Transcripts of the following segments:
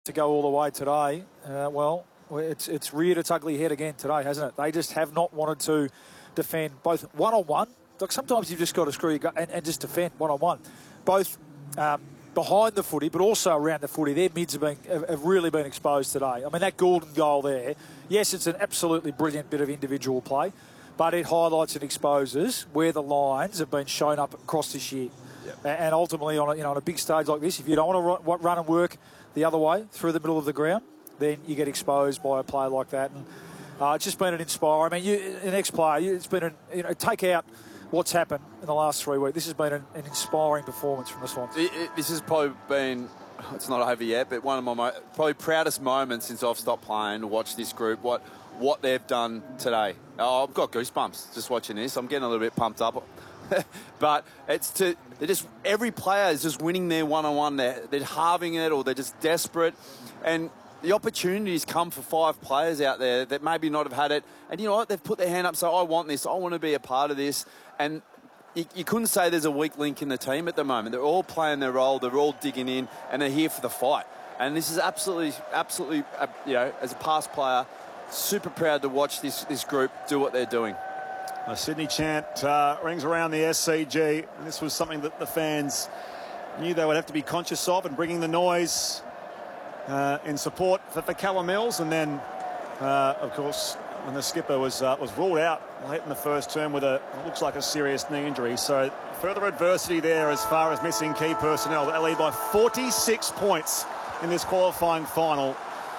to go all the way today. Well, it's reared its ugly head again today, hasn't it? They just have not wanted to defend both one-on-one. Like sometimes you've just got to screw your gut and just defend one-on-one. Both behind the footy, but also around the footy. Their mids have really been exposed today. I mean, that Gulden goal there, yes, it's an absolutely brilliant bit of individual play, but it highlights and exposes where the lines have been shown up across this year. Yep. And ultimately, on a big stage like this, if you don't want to run and work the other way through the middle of the ground, then you get exposed by a play like that. And it's just been an inspiring. I mean, an ex-player, it's been take out what's happened in the last 3 weeks. This has been an inspiring performance from the Swans. This has probably been, it's not over yet, but one of my probably proudest moments since I've stopped playing to watch this group, what they've done today. Oh, I've got goosebumps just watching this. I'm getting a little bit pumped up. But every player is just winning their one-on-one. They're halving it, or they're just desperate. And the opportunities come for 5 players out there that maybe not have had it. And you know what? They've put their hand up, so I want this. I want to be a part of this. And you couldn't say there's a weak link in the team at the moment. They're all playing their role. They're all digging in, and they're here for the fight. And this is absolutely, as a past player, super proud to watch this group do what they're doing. A Sydney chant rings around the SCG. And this was something that the fans knew they would have to be conscious of, and bringing the noise in support for Callum Mills. And then, of course, when the skipper was ruled out late in the first term with what looks like a serious knee injury. So further adversity there as far as missing key personnel. They lead by 46 points in this qualifying final.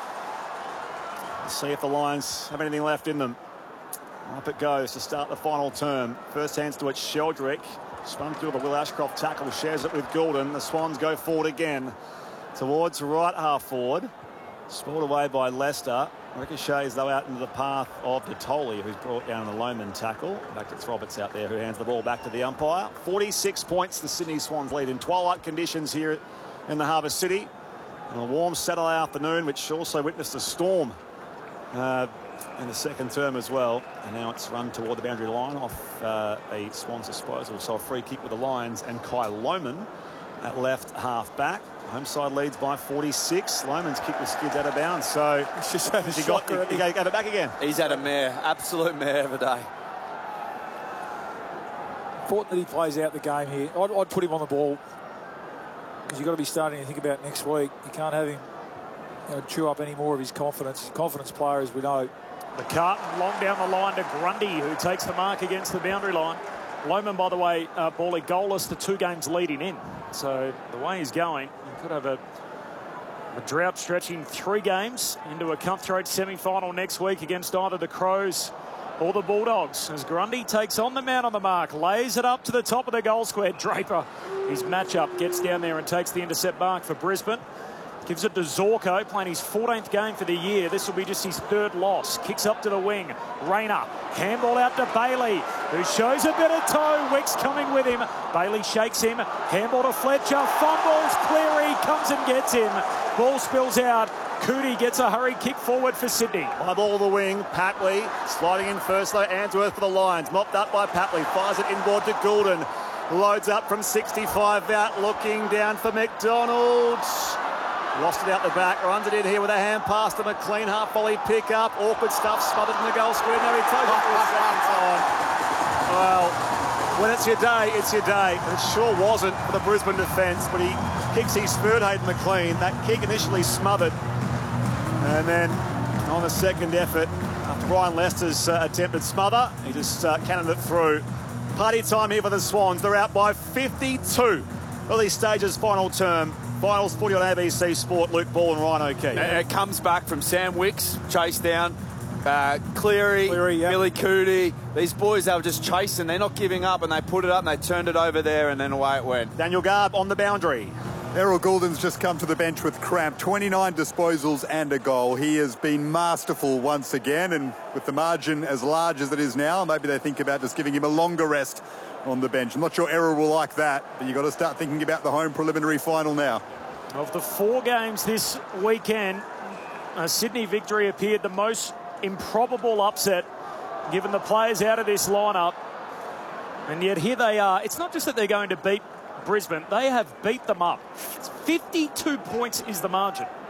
Let's see if the Lions have anything left in them. Up it goes to start the final term. First hands to it, Sheldrick. Spun through the Will Ashcroft tackle, shares it with Gulden. The Swans go forward again towards right half forward. Spoiled away by Leicester. Ricochets, though, out into the path of Detoli, who's brought down the Lohman tackle. Back to Roberts out there, who hands the ball back to the umpire. 46 points the Sydney Swans lead in twilight conditions here in the Harbour City. And a warm Saturday afternoon, which also witnessed a storm in the second term as well. And now it's run toward the boundary line off a Swans disposal. So a free kick with the Lions and Kai Lohman at left half back. Home side leads by 46. Lohman's kick was skids out of bounds. So it's just had a shocker. He gave it back again. He's had a mare, absolute mare of a day. Thought that he plays out the game here. I'd put him on the ball, because you've got to be starting to think about next week. You can't have him chew up any more of his confidence. Confidence player, as we know. McCartan long down the line to Grundy, who takes the mark against the boundary line. Lohman, by the way, Bally goalless the 2 games leading in. So the way he's going, he could have a drought stretching 3 games into a Cutthroat semi-final next week against either the Crows or the Bulldogs. As Grundy takes on the man on the mark, lays it up to the top of the goal square. Draper, his matchup, gets down there and takes the intercept mark for Brisbane. Gives it to Zorko, playing his 14th game for the year. This will be just his 3rd loss. Kicks up to the wing. Rayner, handball out to Bailey, who shows a bit of toe. Wicks coming with him. Bailey shakes him. Handball to Fletcher. Fumbles. Cleary comes and gets him. Ball spills out. Cootie gets a hurried kick forward for Sydney. High ball the wing. Patley sliding in first, though. Answorth for the Lions. Mopped up by Patley. Fires it inboard to Gulden. Loads up from 65 out. Looking down for McDonald. Lost it out the back, runs it in here with a hand pass to McLean, half volley pick up, awkward stuff, smothered in the goal square. Now he takes it for a second time. Well, when it's your day, it's your day. And it sure wasn't for the Brisbane defence, but he kicks his third, Hayden McLean. That kick initially smothered. And then on the second effort, after Brian Lester's attempted smother, he just cannoned it through. Party time here for the Swans. They're out by 52. Early stages, final term. Finals footy on ABC Sport. Luke Ball and Ryan O'Keefe. It comes back from Sam Wicks, chased down. Cleary, yep. Billy Cootie. These boys, they were just chasing. They're not giving up, and they put it up and they turned it over there, and then away it went. Daniel Garb on the boundary. Errol Goulden's just come to the bench with cramp. 29 disposals and a goal. He has been masterful once again, and with the margin as large as it is now, maybe they think about just giving him a longer rest on the bench. I'm not sure Errol will like that, but you've got to start thinking about the home preliminary final now. Of the 4 games this weekend, a Sydney victory appeared the most improbable upset, given the players out of this lineup. And yet here they are. It's not just that they're going to beat Brisbane, they have beat them up. 52 points is the margin.